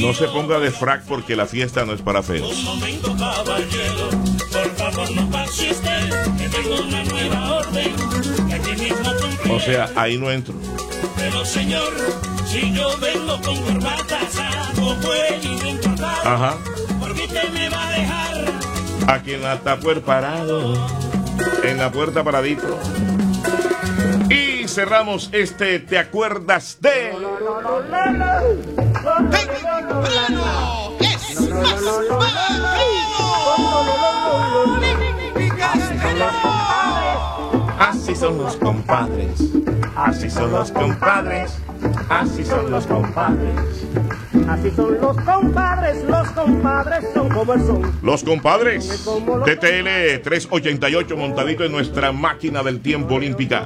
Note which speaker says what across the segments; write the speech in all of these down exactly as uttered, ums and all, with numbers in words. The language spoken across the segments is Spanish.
Speaker 1: No se ponga de frac porque la fiesta no es para feos.
Speaker 2: Un momento, caballero, por favor no pase usted, que tengo una nueva orden, que aquí mismo compré.
Speaker 1: O sea, ahí no entro.
Speaker 2: Pero señor, si yo vengo con corbata, saco, pues y bien cortado,
Speaker 1: Ajá.
Speaker 2: ¿por qué usted me va a dejar?
Speaker 1: Aquí en la tapuer parado, en la puerta paradito. Y cerramos este ¿Te acuerdas de?
Speaker 3: ¡Temprano! ¡Es más
Speaker 1: Así son los compadres, así son los compadres, así son los compadres.
Speaker 4: Así son los compadres, los compadres son como el son.
Speaker 1: Los compadres, T T L trescientos ochenta y ocho montadito en nuestra máquina del tiempo olímpica.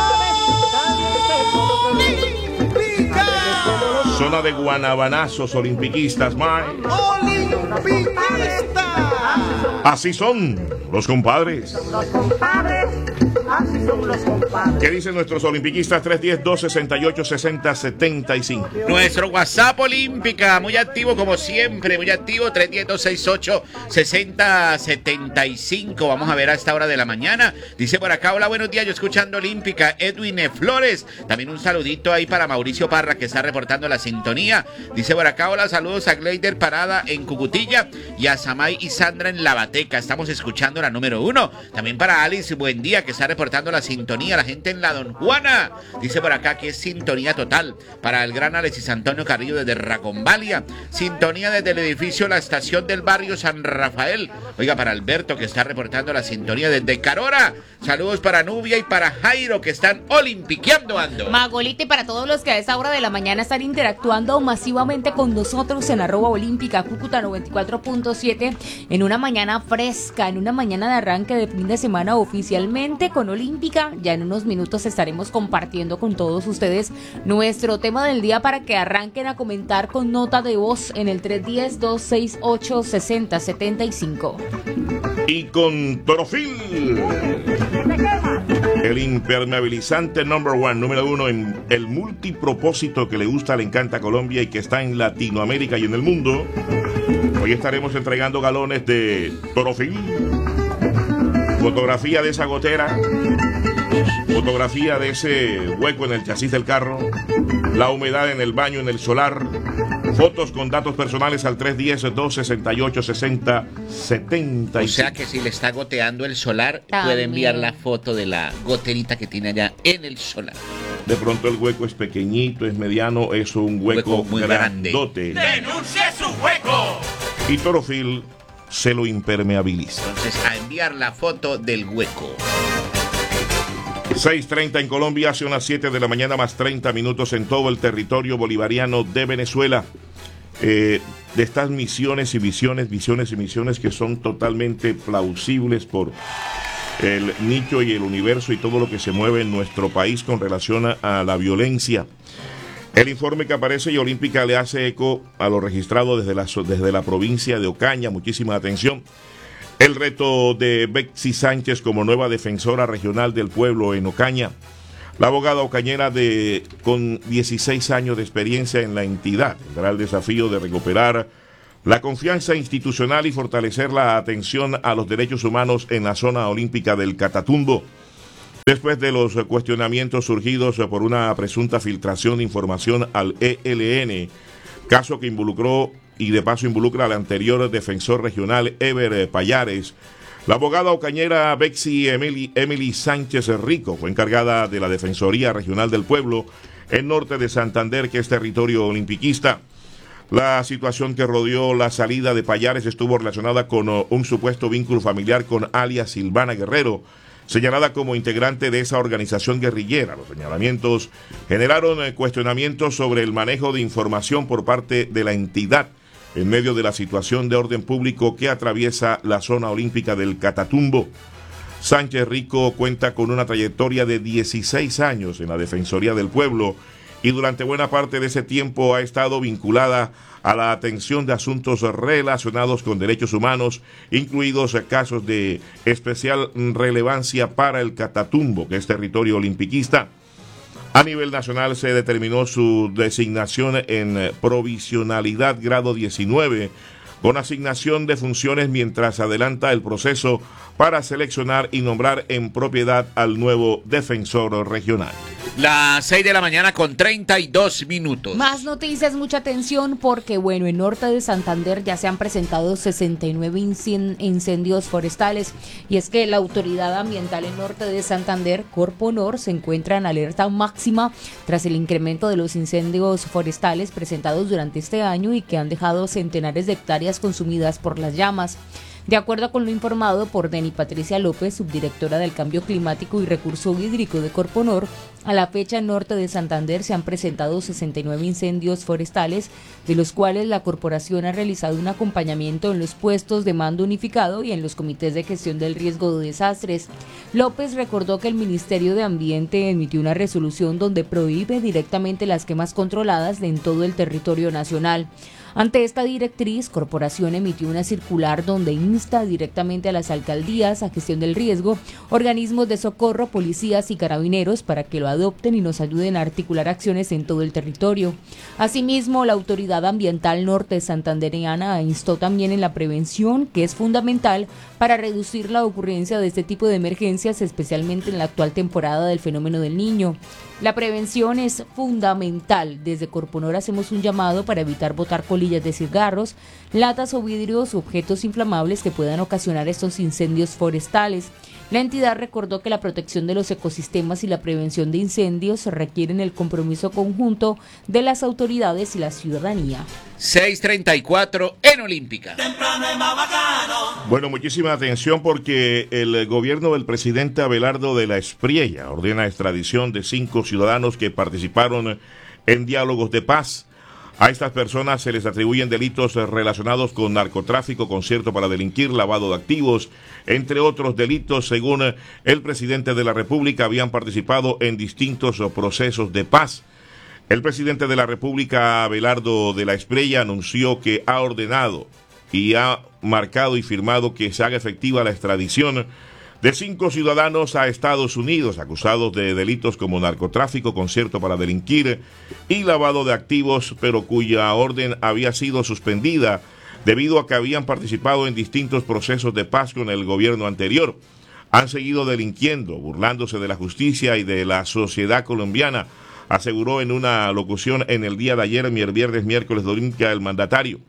Speaker 1: Zona de guanabanazos olimpiquistas, Mike.
Speaker 3: ¡Olimpista!
Speaker 1: Así son los compadres.
Speaker 4: Los compadres, así son los compadres.
Speaker 1: ¿Qué dicen nuestros olimpiquistas? tres uno cero, dos seis ocho, seis cero siete cinco.
Speaker 5: Nuestro WhatsApp Olímpica, muy activo como siempre, muy activo, tres uno cero, dos seis ocho, seis cero siete cinco. Vamos a ver a esta hora de la mañana. Dice por acá, hola, buenos días, yo escuchando Olímpica, Edwin Flores. También un saludito ahí para Mauricio Parra, que está reportando la sintonía. Dice por acá, hola, saludos a Gleider Parada en Cucutilla y a Samay y Sandra en La Bateca. Estamos escuchando la número uno. También para Alice, buen día, que está reportando la sintonía. La gente en la Don Juana. Dice por acá que es sintonía total para el gran Alexis Antonio Carrillo desde Racombalia. Sintonía desde el edificio La Estación del Barrio San Rafael. Oiga, para Alberto, que está reportando la sintonía desde Carora. Saludos para Nubia y para Jairo, que están olimpiqueando ando.
Speaker 6: Magolita, y para todos los que a esta hora de la mañana están interactuando masivamente con nosotros en arroba olímpica Cúcuta noventa y cuatro punto siete, en una mañana fresca, en una mañana de arranque de fin de semana oficialmente con Olímpica. Ya en unos minutos estaremos compartiendo con todos ustedes nuestro tema del día para que arranquen a comentar con nota de voz en el tres uno cero, dos seis ocho, seis cero siete cinco.
Speaker 1: Y con Torofil, el impermeabilizante number one, número uno en el multipropósito que le gusta, le encanta a Colombia y que está en Latinoamérica y en el mundo. Hoy estaremos entregando galones de Torofil. Fotografía de esa gotera, fotografía de ese hueco en el chasis del carro, la humedad en el baño, en el solar. Fotos con datos personales al tres uno cero, dos seis ocho, seis cero siete cinco.
Speaker 5: O sea que si le está goteando el solar,
Speaker 6: También
Speaker 5: puede enviar la foto de la goterita que tiene allá en el solar.
Speaker 1: De pronto el hueco es pequeñito, es mediano, es un hueco,
Speaker 5: Hueco muy
Speaker 1: grandote.
Speaker 2: ¡Denuncie su hueco!
Speaker 1: Y Torofil se lo impermeabiliza.
Speaker 5: Entonces, a enviar la foto del hueco.
Speaker 1: seis treinta en Colombia, hace unas siete de la mañana más treinta minutos en todo el territorio bolivariano de Venezuela. Eh, de estas misiones y visiones, visiones y misiones que son totalmente plausibles por el nicho y el universo y todo lo que se mueve en nuestro país con relación a, a la violencia. El informe que aparece y Olímpica le hace eco a lo registrado desde la, desde la provincia de Ocaña. Muchísima atención. El reto de Betsy Sánchez como nueva defensora regional del pueblo en Ocaña. La abogada ocañera de, con dieciséis años de experiencia en la entidad tendrá el desafío de recuperar la confianza institucional y fortalecer la atención a los derechos humanos en la zona olímpica del Catatumbo. Después de los cuestionamientos surgidos por una presunta filtración de información al E L N, caso que involucró y de paso involucra al anterior defensor regional Ever Payares, la abogada ocañera Betsy Emily, Emily Sánchez Rico fue encargada de la Defensoría Regional del Pueblo en norte de Santander, que es territorio olimpiquista. La situación que rodeó la salida de Payares estuvo relacionada con uh, un supuesto vínculo familiar con alias Silvana Guerrero, señalada como integrante de esa organización guerrillera. Los señalamientos generaron uh, cuestionamientos sobre el manejo de información por parte de la entidad en medio de la situación de orden público que atraviesa la zona olímpica del Catatumbo. Sánchez Rico cuenta con una trayectoria de dieciséis años en la Defensoría del Pueblo y durante buena parte de ese tiempo ha estado vinculada a la atención de asuntos relacionados con derechos humanos, incluidos casos de especial relevancia para el Catatumbo, que es territorio olimpiquista. A nivel nacional se determinó su designación en provisionalidad grado diecinueve, con asignación de funciones mientras adelanta el proceso para seleccionar y nombrar en propiedad al nuevo defensor regional.
Speaker 5: Las seis de la mañana con treinta y dos minutos.
Speaker 6: Más noticias, mucha atención porque, bueno, en Norte de Santander ya se han presentado sesenta y nueve incendios forestales, y es que la Autoridad Ambiental en Norte de Santander, Corponor, se encuentra en alerta máxima tras el incremento de los incendios forestales presentados durante este año y que han dejado centenares de hectáreas consumidas por las llamas. De acuerdo con lo informado por Deni Patricia López, subdirectora del Cambio Climático y Recurso Hídrico de Corponor, a la fecha en Norte de Santander se han presentado sesenta y nueve incendios forestales, de los cuales la corporación ha realizado un acompañamiento en los puestos de mando unificado y en los comités de gestión del riesgo de desastres. López recordó que el Ministerio de Ambiente emitió una resolución donde prohíbe directamente las quemas controladas en todo el territorio nacional. Ante esta directriz, Corporación emitió una circular donde insta directamente a las alcaldías a gestión del riesgo, organismos de socorro, policías y carabineros para que lo adopten y nos ayuden a articular acciones en todo el territorio. Asimismo, la Autoridad Ambiental Norte Santandereana instó también en la prevención, que es fundamental para reducir la ocurrencia de este tipo de emergencias, especialmente en la actual temporada del fenómeno del Niño. La prevención es fundamental. Desde Corponor hacemos un llamado para evitar botar colillas de cigarros, latas o vidrios u objetos inflamables que puedan ocasionar estos incendios forestales. La entidad recordó que la protección de los ecosistemas y la prevención de incendios requieren el compromiso conjunto de las autoridades y la ciudadanía.
Speaker 5: seis treinta y cuatro en Olímpica.
Speaker 2: Temprano es más bacano.
Speaker 1: Bueno, muchísima atención porque el gobierno del presidente Abelardo de la Espriella ordena extradición de cinco ciudadanos que participaron en diálogos de paz. A estas personas se les atribuyen delitos relacionados con narcotráfico, concierto para delinquir, lavado de activos, entre otros delitos. Según el presidente de la República, habían participado en distintos procesos de paz. El presidente de la República, Abelardo de la Espriella, anunció que ha ordenado y ha marcado y firmado que se haga efectiva la extradición de cinco ciudadanos a Estados Unidos acusados de delitos como narcotráfico, concierto para delinquir y lavado de activos, pero cuya orden había sido suspendida debido a que habían participado en distintos procesos de paz con el gobierno anterior. Han seguido delinquiendo, burlándose de la justicia y de la sociedad colombiana, aseguró en una locución en el día de ayer, viernes, miércoles de Olímpica, el mandatario.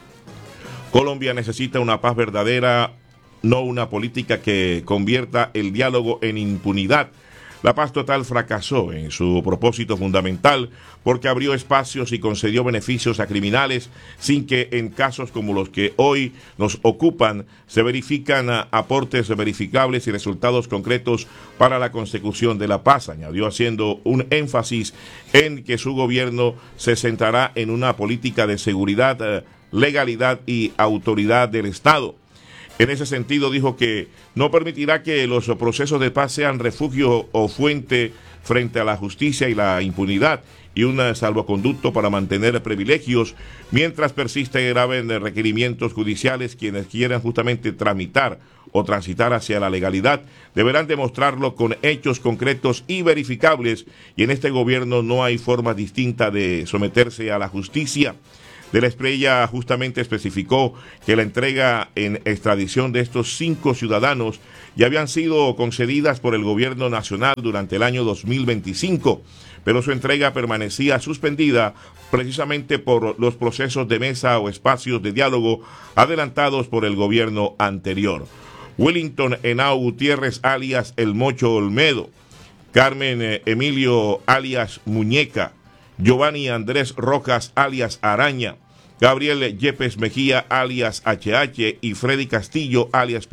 Speaker 1: Colombia necesita una paz verdadera, no una política que convierta el diálogo en impunidad. La paz total fracasó en su propósito fundamental porque abrió espacios y concedió beneficios a criminales sin que en casos como los que hoy nos ocupan se verifican aportes verificables y resultados concretos para la consecución de la paz, añadió haciendo un énfasis en que su gobierno se centrará en una política de seguridad, legalidad y autoridad del Estado. En ese sentido, dijo que no permitirá que los procesos de paz sean refugio o fuente frente a la justicia y la impunidad y un salvoconducto para mantener privilegios mientras persisten graves requerimientos judiciales. Quienes quieran justamente tramitar o transitar hacia la legalidad deberán demostrarlo con hechos concretos y verificables, y en este gobierno no hay forma distinta de someterse a la justicia. De la Espriella justamente especificó que la entrega en extradición de estos cinco ciudadanos ya habían sido concedidas por el gobierno nacional durante el año dos mil veinticinco, pero su entrega permanecía suspendida precisamente por los procesos de mesa o espacios de diálogo adelantados por el gobierno anterior. Wellington Henao Gutiérrez, alias El Mocho Olmedo, Carmen Emilio, alias Muñeca, Giovanni Andrés Rojas, alias Araña, Gabriel Yepes Mejía, alias H H, y Freddy Castillo, alias